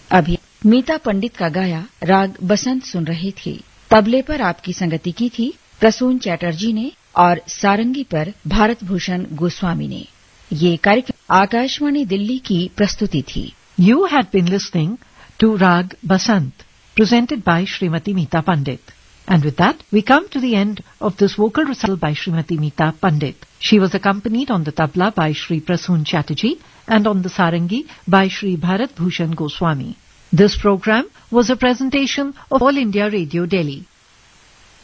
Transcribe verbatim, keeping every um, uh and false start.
अभी मीता पंडित का गाया राग बसंत सुन रहे थे। तबले पर आपकी संगति की थी प्रसून चैटर्जी ने और सारंगी पर भारत भूषण गोस्वामी ने। ये कार्यक्रम आकाशवाणी दिल्ली की प्रस्तुति थी। You had been listening to Rag Basant, presented by Srimati Meeta Pandit. And with that, we come to the end of this vocal recital by Srimati Meeta Pandit. She was accompanied on the tabla by Shri Prasoon Chatterjee and on the sarangi by Shri Bharat Bhushan Goswami. This program was a presentation of All India Radio Delhi.